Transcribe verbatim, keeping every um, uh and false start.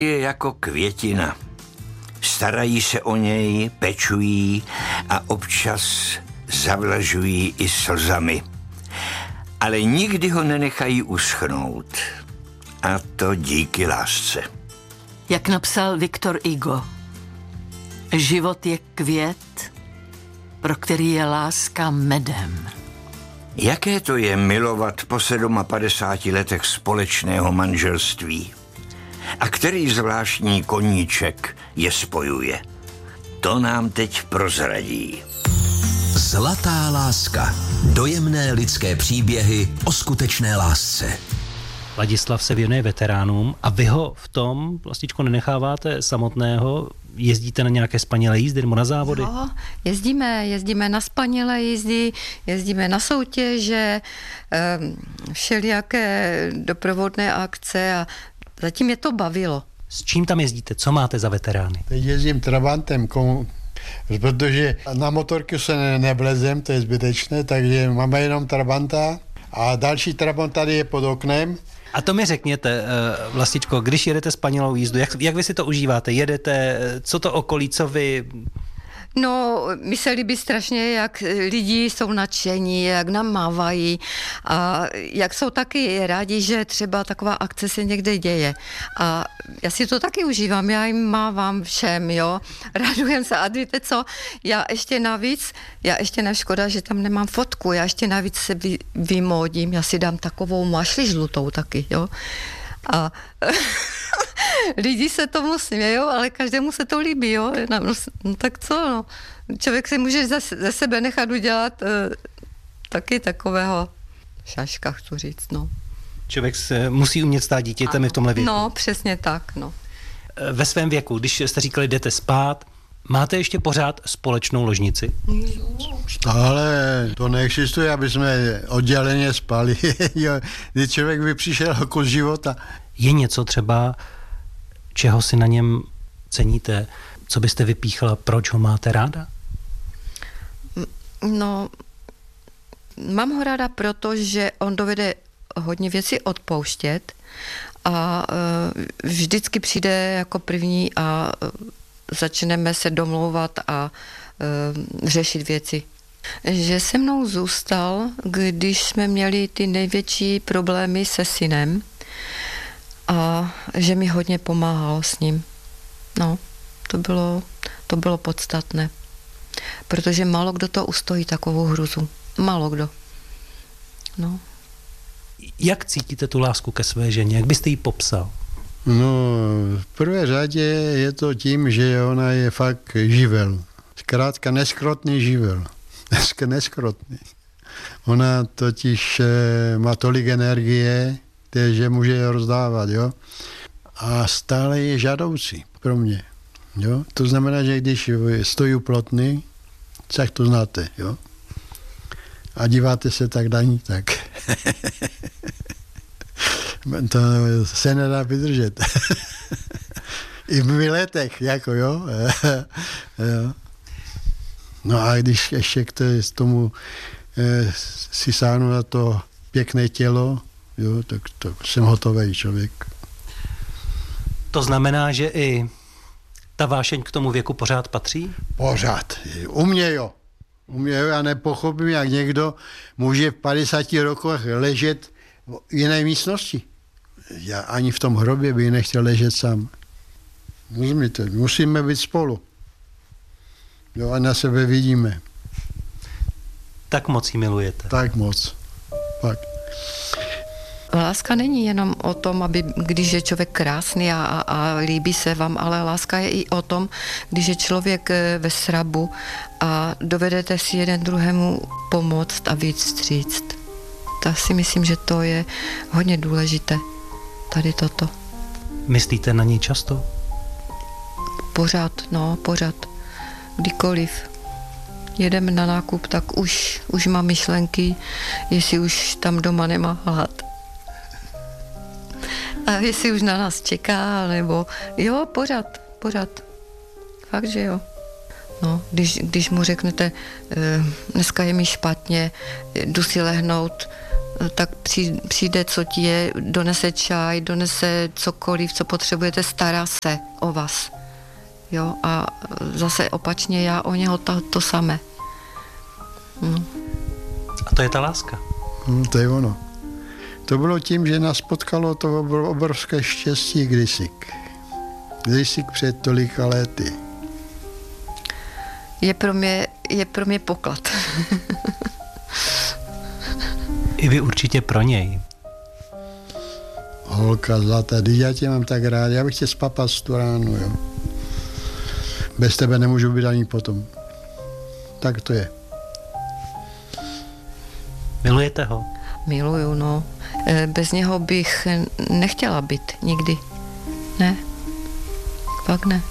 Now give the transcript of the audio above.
Je jako květina. Starají se o něj, pečují a občas zavlažují i slzami. Ale nikdy ho nenechají uschnout. A to díky lásce. Jak napsal Victor Hugo, život je květ, pro který je láska medem. Jaké to je milovat po padesáti sedmi letech společného manželství? A který zvláštní koníček je spojuje? To nám teď prozradí. Zlatá láska. Dojemné lidské příběhy o skutečné lásce. Ladislav se věnuje veteránům a vy ho v tom, Vlastičko, nenecháváte samotného? Jezdíte na nějaké spanilé jízdy nebo na závody? No, jezdíme, jezdíme na spanilé jízdy, jezdíme na soutěže, všelijaké doprovodné akce a zatím je to bavilo. S čím tam jezdíte? Co máte za veterány? Teď jezdím Trabantem, komu, protože na motorku se ne, nevlezem, to je zbytečné, takže máme jenom Trabanta a další Trabant tady je pod oknem. A to mi řekněte, Vlastičko, když jedete spanilou jízdu, jak, jak vy si to užíváte? Jedete, co to okolí, co vy... No, mi se líbí strašně, jak lidi jsou nadšení, jak nám mávají a jak jsou taky rádi, že třeba taková akce se někde děje. A já si to taky užívám, já jim mávám všem, jo. Radujem se a víte co, já ještě navíc, já ještě nevškoda, že tam nemám fotku, já ještě navíc se vy, vymódím, já si dám takovou mašli žlutou taky, jo. A lidi se tomu smějou, ale každému se to líbí, jo. No, no tak co, no. Člověk se může ze, ze sebe nechat udělat uh, taky takového šaška, chci říct, no. Člověk se musí umět stát dítětem i v tomhle věku. No, přesně tak, no. Ve svém věku, když jste říkali, jdete spát, máte ještě pořád společnou ložnici? Stále to neexistuje, aby jsme odděleně spali. Když člověk by přišel kus života. Je něco třeba, čeho si na něm ceníte? Co byste vypíchla, proč ho máte ráda? No, mám ho ráda proto, že on dovede hodně věcí odpouštět a uh, vždycky přijde jako první a uh, začneme se domlouvat a uh, řešit věci. Že se mnou zůstal, když jsme měli ty největší problémy se synem a že mi hodně pomáhal s ním. No, to bylo, to bylo podstatné. Protože málo kdo to ustojí, takovou hruzu. Málo kdo. No. Jak cítíte tu lásku ke své ženě? Jak byste ji popsal? No, v prvé řadě je to tím, že ona je fakt živel. Zkrátka neskrotný živel. Dneska neskrotný. Ona totiž e, má tolik energie, že může je rozdávat, jo. A stále je žádoucí pro mě, jo. To znamená, že když stojí plotný, tak to znáte, jo. A díváte se tak na ní, tak to se nedá vydržet. I v letech, jako jo. jo. No a když ještě k tomu e, si sáhnu na to pěkné tělo, jo, tak, tak jsem hotový člověk. To znamená, že i ta vášeň k tomu věku pořád patří? Pořád. U mě jo. U mě jo, já nepochopím, jak někdo může v padesáti rokoch ležet v jiné místnosti. Já ani v tom hrobě bych nechtěl ležet sám. Rozumíte, musíme být spolu. Jo, a na sebe vidíme. Tak moc ji milujete. Tak moc. Pak. Láska není jenom o tom, aby, když je člověk krásný a, a, a líbí se vám, ale láska je i o tom, když je člověk ve srabu a dovedete si jeden druhému pomoct a víc vstříct. Tak si myslím, že to je hodně důležité. Tady toto. Myslíte na něj často? Pořád, no, pořád. Kdykoliv jedeme na nákup, tak už, už mám myšlenky, jestli už tam doma nemá hlad. A jestli už na nás čeká, nebo jo, pořád, pořád. Fakt, že jo. No, když, když mu řeknete, dneska je mi špatně, jdu si lehnout, tak přijde, co ti je, donese čaj, donese cokoliv, co potřebujete, stará se o vás. Jo, a zase opačně já o něho to, to samé. No. A to je ta láska. Hmm, to je ono. To bylo tím, že nás potkalo to bylo obrovské štěstí kdysik. Kdysik před tolika lety. Je pro mě, je pro mě poklad. I vy určitě pro něj. Holka zlatá, já tě mám tak rád, já bych tě spapat tu ránu, jo. Bez tebe nemůžu být ani potom. Tak to je. Milujete ho? Miluju, no. Bez něho bych nechtěla být nikdy. Ne. Fakt ne.